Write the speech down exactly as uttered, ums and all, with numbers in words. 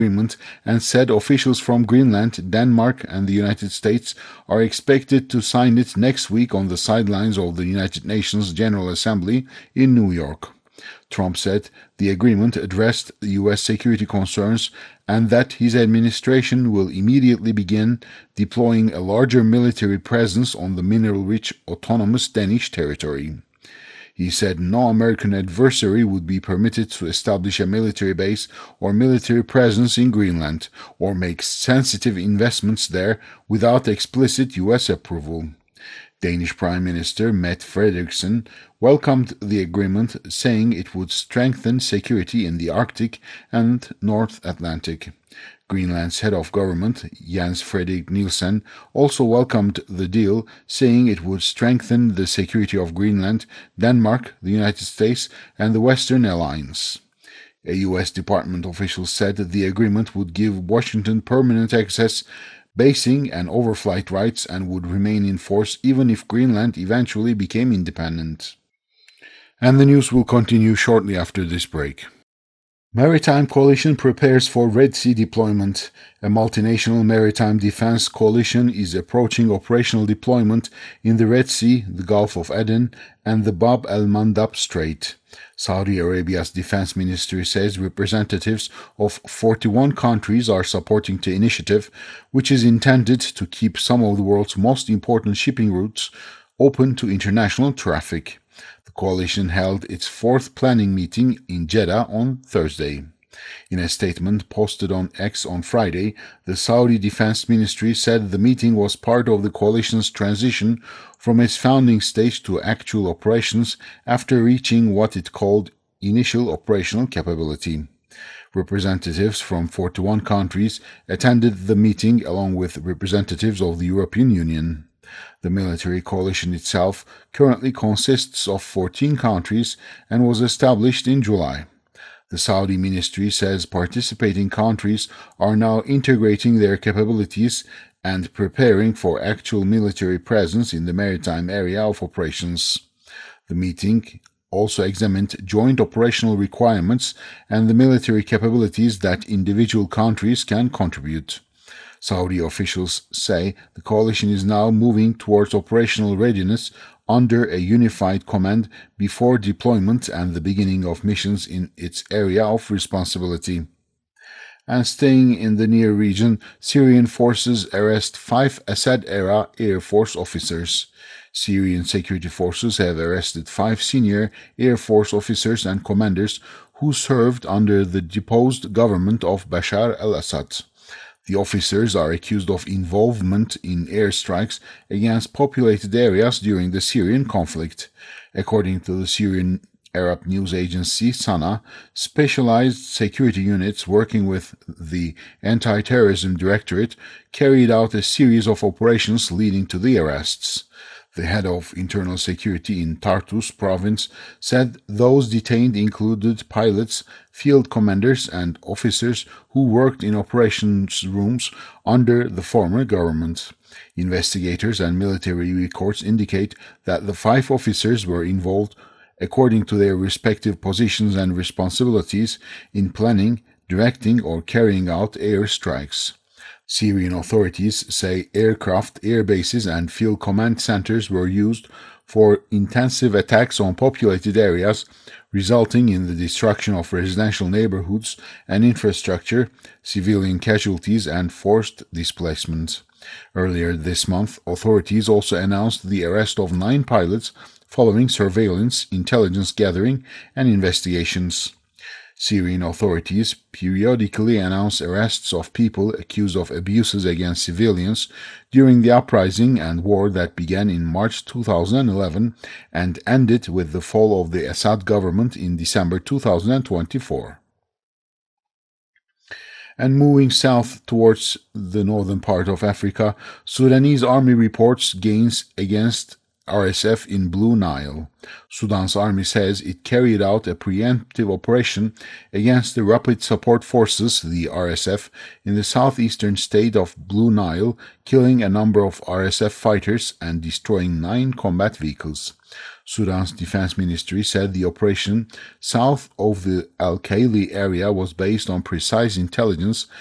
agreement and said officials from Greenland, Denmark, and the United States are expected to sign it next week on the sidelines of the United Nations General Assembly in New York. Trump said the agreement addressed U S security concerns and that his administration will immediately begin deploying a larger military presence on the mineral-rich autonomous Danish territory. He said no American adversary would be permitted to establish a military base or military presence in Greenland or make sensitive investments there without explicit U S approval. Danish Prime Minister Mette Frederiksen welcomed the agreement, saying it would strengthen security in the Arctic and North Atlantic. Greenland's head of government, Jens Frederik Nielsen, also welcomed the deal, saying it would strengthen the security of Greenland, Denmark, the United States, and the Western Alliance. A U S Department official said that the agreement would give Washington permanent access, basing and overflight rights, and would remain in force even if Greenland eventually became independent. And the news will continue shortly after this break. Maritime Coalition prepares for Red Sea deployment. A multinational maritime defense coalition is approaching operational deployment in the Red Sea, the Gulf of Aden, and the Bab el-Mandab Strait. Saudi Arabia's defense ministry says representatives of forty-one countries are supporting the initiative, which is intended to keep some of the world's most important shipping routes open to international traffic. The coalition held its fourth planning meeting in Jeddah on Thursday. In a statement posted on X on Friday, the Saudi Defense Ministry said the meeting was part of the coalition's transition from its founding stage to actual operations after reaching what it called initial operational capability. Representatives from forty-one countries attended the meeting along with representatives of the European Union. The military coalition itself currently consists of fourteen countries and was established in July. The Saudi ministry says participating countries are now integrating their capabilities and preparing for actual military presence in the maritime area of operations. The meeting also examined joint operational requirements and the military capabilities that individual countries can contribute. Saudi officials say the coalition is now moving towards operational readiness under a unified command before deployment and the beginning of missions in its area of responsibility. And staying in the near region, Syrian forces arrest five Assad-era Air Force officers. Syrian security forces have arrested five senior Air Force officers and commanders who served under the deposed government of Bashar al-Assad. The officers are accused of involvement in airstrikes against populated areas during the Syrian conflict. According to the Syrian Arab news agency SANA, specialized security units working with the Anti-Terrorism Directorate carried out a series of operations leading to the arrests. The head of internal security in Tartus province said those detained included pilots, field commanders, and officers who worked in operations rooms under the former government. Investigators and military records indicate that the five officers were involved, according to their respective positions and responsibilities, in planning, directing, or carrying out air strikes. Syrian authorities say aircraft, air bases, and field command centers were used for intensive attacks on populated areas, resulting in the destruction of residential neighborhoods and infrastructure, civilian casualties, and forced displacement. Earlier this month, authorities also announced the arrest of nine pilots following surveillance, intelligence gathering, and investigations. Syrian authorities periodically announce arrests of people accused of abuses against civilians during the uprising and war that began in March two thousand eleven and ended with the fall of the Assad government in December two thousand twenty-four. And moving south towards the northern part of Africa, Sudanese army reports gains against R S F in Blue Nile. Sudan's army says it carried out a preemptive operation against the Rapid Support Forces, the R S F, in the southeastern state of Blue Nile, killing a number of R S F fighters and destroying nine combat vehicles. Sudan's defense ministry said the operation south of the Al-Kaili area was based on precise intelligence